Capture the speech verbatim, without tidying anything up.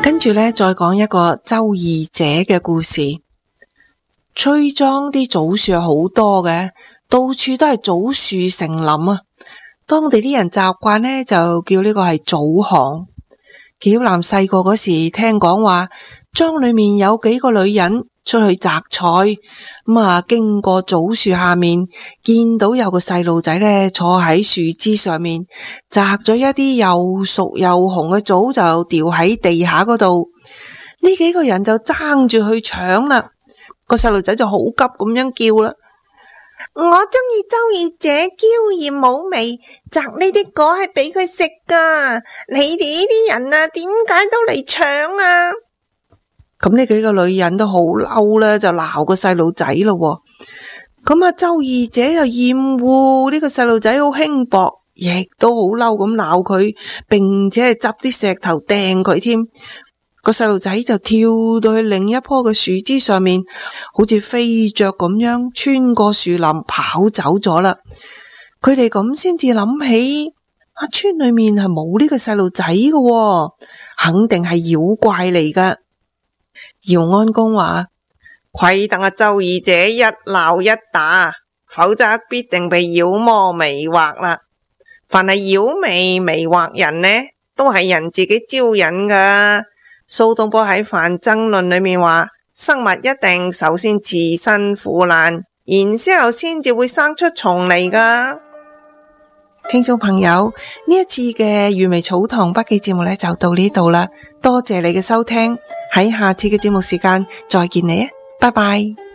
跟住呢，再講一個周二姐嘅故事。崔莊啲棗樹好多嘅，到處都係棗樹成林啊！當地啲人習慣呢，就叫呢個係棗行。曉南細個嗰時聽講話，莊裏面有幾個女人出去摘菜，咁啊經過棗樹下面，見到有個細路仔呢坐喺樹枝上面，摘咗一啲又熟又紅嘅棗就掉喺地下嗰度。呢幾個人就爭住去搶啦，個細路仔就好急咁樣叫啦：我中意周二姐嬌艷嫵媚，摘呢啲果係俾佢食噶，你哋呢啲人啊，點解都嚟搶啊？咁呢幾個女人都好嬲啦，就鬧個細路仔咯。咁啊，周二姐又厭惡呢個細路仔好輕薄，亦都好嬲咁鬧佢，並且係執啲石頭掟佢添。個細路仔就跳到去另一棵嘅樹枝上面，好似飛雀咁樣穿過樹林跑走咗啦。佢哋咁先至諗起，啊，村裏面係冇呢個細路仔嘅，肯定係妖怪嚟噶。姚安公話：虧得阿周二姐一鬧一打，否則必定被妖魔迷惑啦。凡係妖魅迷惑人呢，都係人自己招引噶。蘇東坡喺《范增論》裏面話：生物一定首先自身腐爛，然之後先至會生出蟲嚟噶。聽眾朋友，呢一次嘅粵味草堂筆記節目呢就到呢度啦，多謝你嘅收聽，喺下次嘅節目時間再見你啊，拜拜。